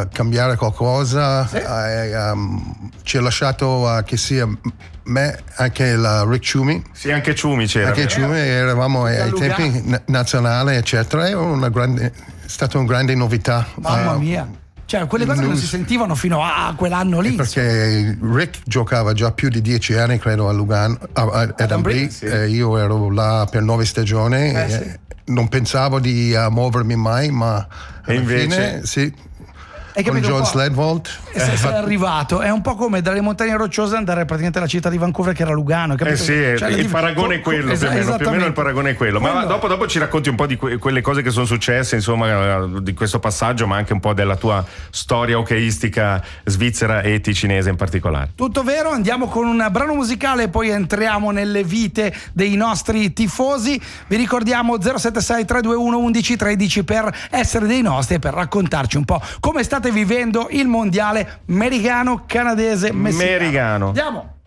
cambiare qualcosa. Sì. Ci ha lasciato che sia me, anche il Rick Ciumi. Sì, anche Ciumi c'era. Anche Ciumi, eravamo ai tempi nazionali, eccetera. È stata una grande novità. Mamma mia. Cioè, quelle cose non si sentivano fino a quell'anno lì. Perché Rick giocava già più di 10 anni, credo, a Lugano, ad Ambrì. Sì. Io ero là per 9 stagioni. Sì. Non pensavo di muovermi mai, ma alla invece? fine, sì. Hai Con capito un John po'? Sledvold. Sei arrivato, è un po' come dalle montagne rocciose andare praticamente alla città di Vancouver, che era Lugano, capito? Sì, Cioè, il paragone è quello, più o meno il paragone è quello. Ma dopo ci racconti un po' di quelle cose che sono successe, insomma, di questo passaggio, ma anche un po' della tua storia hockeyistica svizzera e ticinese in particolare. Tutto vero, andiamo con un brano musicale e poi entriamo nelle vite dei nostri tifosi. Vi ricordiamo 076 321 1113 per essere dei nostri e per raccontarci un po' come state vivendo il mondiale americano, canadese, messicano. Americano. Andiamo!